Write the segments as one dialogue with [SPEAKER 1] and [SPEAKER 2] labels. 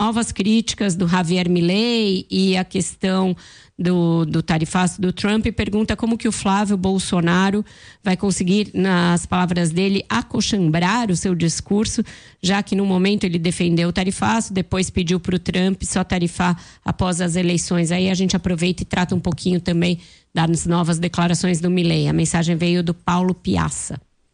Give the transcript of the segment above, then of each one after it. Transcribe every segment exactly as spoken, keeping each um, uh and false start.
[SPEAKER 1] novas críticas do Javier Milei e a questão do, do tarifaço do Trump, e pergunta como que o Flávio Bolsonaro vai conseguir, nas palavras dele, acochambrar o seu discurso, já que no momento ele defendeu o tarifaço, depois pediu para o Trump só tarifar após as eleições. Aí a gente aproveita e trata um pouquinho também das novas declarações do Milei. A mensagem veio do Paulo Piazza.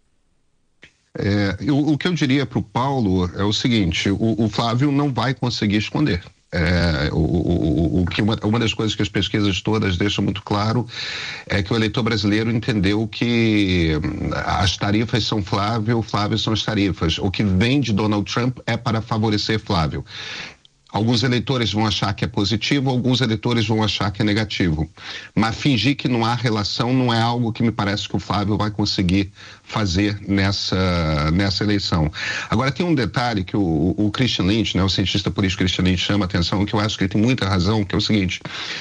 [SPEAKER 2] É, eu, o que eu diria para o Paulo é o seguinte: o, o Flávio não vai conseguir esconder. É, o, o, o que uma, uma das coisas que as pesquisas todas deixam muito claro é que o eleitor brasileiro entendeu que as tarifas são Flávio, Flávio são as tarifas. O que vem de Donald Trump é para favorecer Flávio. Alguns eleitores vão achar que é positivo, alguns eleitores vão achar que é negativo. Mas fingir que não há relação não é algo que me parece que o Flávio vai conseguir fazer nessa, nessa eleição. Agora, tem um detalhe que o, o Christian Lynch, né, o cientista político Christian Lynch, chama a atenção, que eu acho que ele tem muita razão, que é o seguinte: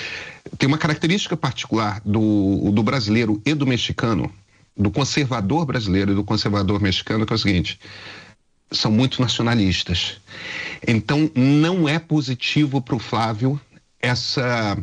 [SPEAKER 2] tem uma característica particular do, do brasileiro e do mexicano, do conservador brasileiro e do conservador mexicano, que é o seguinte: são muito nacionalistas. Então, não é positivo para o Flávio essa,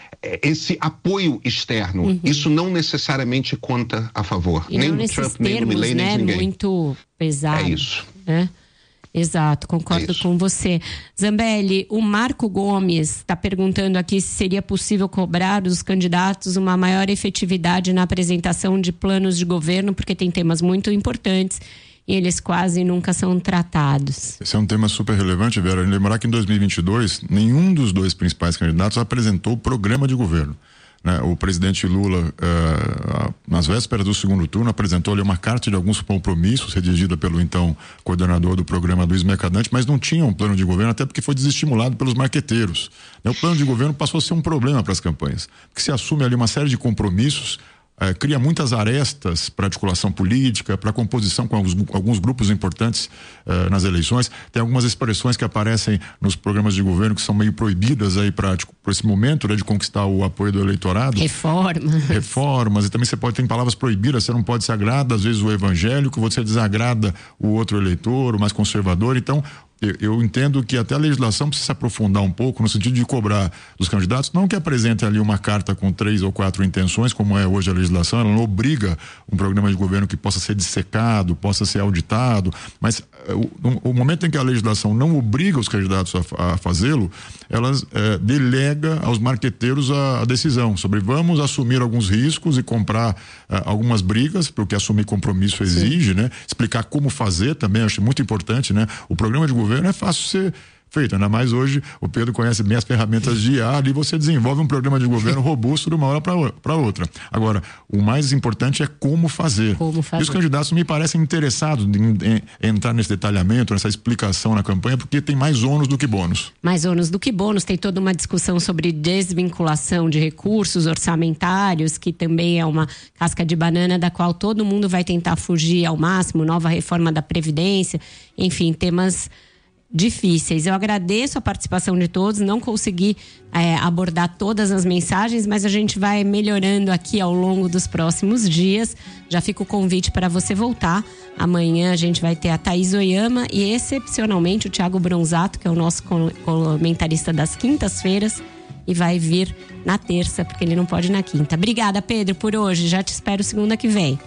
[SPEAKER 2] esse apoio externo. Uhum. Isso não necessariamente conta a favor.
[SPEAKER 1] E
[SPEAKER 2] nem
[SPEAKER 1] não
[SPEAKER 2] do Trump,
[SPEAKER 1] termos,
[SPEAKER 2] nem do Milei,
[SPEAKER 1] né,
[SPEAKER 2] nem de ninguém.
[SPEAKER 1] Muito pesado.
[SPEAKER 2] É isso.
[SPEAKER 1] Né? Exato, concordo com você. Zambelli, o Marco Gomes está perguntando aqui se seria possível cobrar dos candidatos uma maior efetividade na apresentação de planos de governo, porque tem temas muito importantes e eles quase nunca são tratados.
[SPEAKER 3] Esse é um tema super relevante, Vera. Lembrar que em dois mil e vinte e dois, nenhum dos dois principais candidatos apresentou o programa de governo. Né? O presidente Lula, eh, nas vésperas do segundo turno, apresentou ali uma carta de alguns compromissos, redigida pelo então coordenador do programa, Luiz Mercadante, mas não tinha um plano de governo, até porque foi desestimulado pelos marqueteiros. Né? O plano de governo passou a ser um problema para as campanhas, porque se assume ali uma série de compromissos, É, cria muitas arestas para articulação política, para composição com alguns, alguns grupos importantes é, nas eleições. Tem algumas expressões que aparecem nos programas de governo que são meio proibidas aí para esse momento, né, de conquistar o apoio do eleitorado.
[SPEAKER 1] Reformas.
[SPEAKER 3] Reformas. E também você pode ter palavras proibidas, você não pode se agrada, às vezes, o evangélico, você desagrada o outro eleitor, o mais conservador. Então, Eu, eu entendo que até a legislação precisa se aprofundar um pouco no sentido de cobrar dos candidatos, não que apresentem ali uma carta com três ou quatro intenções, como é hoje a legislação, ela não obriga um programa de governo que possa ser dissecado, possa ser auditado, mas o, o momento em que a legislação não obriga os candidatos a, a fazê-lo, ela é, delega aos marqueteiros a, a decisão sobre vamos assumir alguns riscos e comprar é, algumas brigas, porque assumir compromisso exige, né? Explicar como fazer também, acho muito importante, né? O programa de governo é fácil ser feito, ainda mais hoje o Pedro conhece bem as ferramentas de I A, ali você desenvolve um programa de governo robusto de uma hora para outra. Agora, o mais importante é como fazer.
[SPEAKER 1] Como fazer.
[SPEAKER 3] E os candidatos me parecem interessados em, em, em entrar nesse detalhamento, nessa explicação na campanha, porque tem mais ônus do que bônus.
[SPEAKER 1] Mais ônus do que bônus, tem toda uma discussão sobre desvinculação de recursos orçamentários, que também é uma casca de banana da qual todo mundo vai tentar fugir ao máximo, nova reforma da Previdência, enfim, temas difíceis. Eu agradeço a participação de todos, não consegui é, abordar todas as mensagens, mas a gente vai melhorando aqui ao longo dos próximos dias. Já fica o convite para você voltar. Amanhã a gente vai ter a Thaís Oyama e excepcionalmente o Thiago Bronzato, que é o nosso comentarista das quintas-feiras, e vai vir na terça, porque ele não pode ir na quinta. Obrigada, Pedro, por hoje. Já te espero segunda que vem.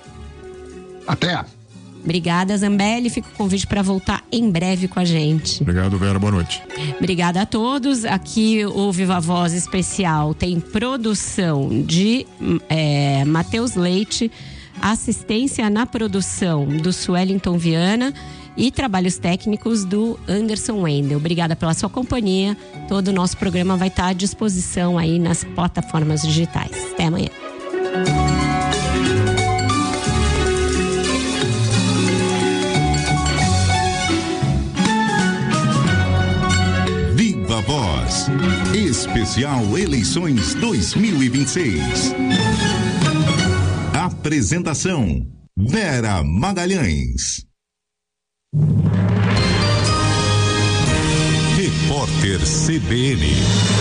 [SPEAKER 2] Até!
[SPEAKER 1] Obrigada, Zambelli. Fica o convite para voltar em breve com a gente.
[SPEAKER 3] Obrigado, Vera. Boa noite.
[SPEAKER 1] Obrigada a todos. Aqui o Viva Voz Especial tem produção de é, Matheus Leite, assistência na produção do Suelinton Viana e trabalhos técnicos do Anderson Wendel. Obrigada pela sua companhia. Todo o nosso programa vai estar à disposição aí nas plataformas digitais. Até amanhã.
[SPEAKER 4] Voz Especial Eleições dois mil e vinte e seis. Apresentação: Vera Magalhães. Repórter C B N.